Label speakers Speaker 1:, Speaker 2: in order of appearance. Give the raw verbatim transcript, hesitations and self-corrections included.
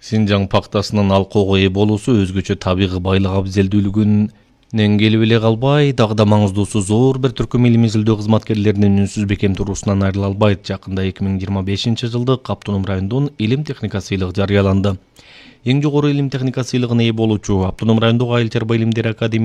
Speaker 1: Синжаң пактасынын алкоого ээ болуусу өзгөчө табигый байлык абзелдүүлүгүнөн келип эле калбай, дагы да маңыздуусу зор бир түркүм илимий изилдөө кызматкерлеринин үнсүз бекем туруусунан айрыла албайт. Жакында эки миң жыйырма бешинчи жылдык Автоном районунун илим техника сыйлыгы жарыяланды. Эң жогору илим техника сыйлыгына ээ болуучу Автоном райондук айыл чарба илимдери академиясынын